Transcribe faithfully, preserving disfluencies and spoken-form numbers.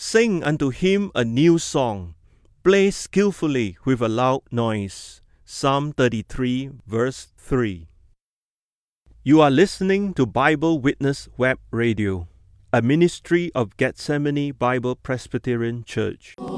Sing unto him a new song. Play skillfully with a loud noise. Psalm thirty-three, verse three. You are listening to Bible Witness Web Radio, a ministry of Gethsemane Bible Presbyterian Church.